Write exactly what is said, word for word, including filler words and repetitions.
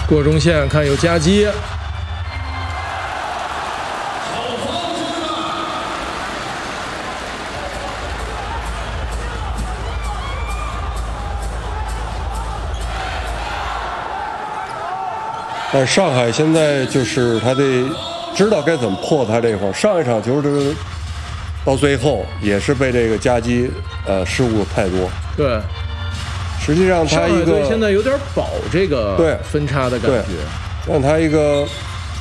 过中线看有夹击。 但是上海现在就是他得知道该怎么破他这块。上一场球这个到最后也是被这个夹击呃失误太多。 对， 实际上他一个现在有点保这个对分差的感觉， 让他一个